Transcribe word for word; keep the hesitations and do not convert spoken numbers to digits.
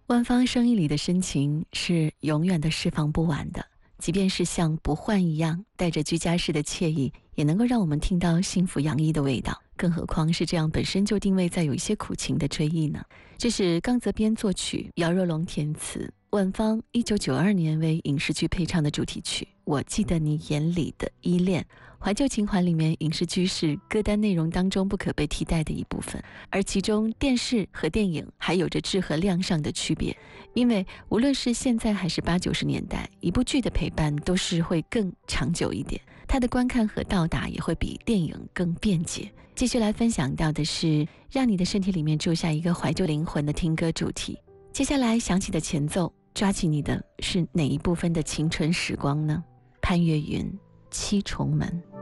万芳声音里的深情是永远的释放不完的，即便是像不换一样带着居家式的惬意，也能够让我们听到幸福洋溢的味道，更何况是这样本身就定位在有一些苦情的追忆呢。这是刚泽编作曲，姚若龙填词，万芳一九九二年为影视剧配唱的主题曲《我记得你眼里的依恋》。怀旧情怀里面，影视剧是歌单内容当中不可被替代的一部分，而其中电视和电影还有着质和量上的区别。因为无论是现在还是八九十年代，一部剧的陪伴都是会更长久一点，它的观看和到达也会比电影更便捷。继续来分享到的是让你的身体里面住下一个怀旧灵魂的听歌主题。接下来响起的前奏，抓起你的是哪一部分的青春时光呢？潘越云，七重门。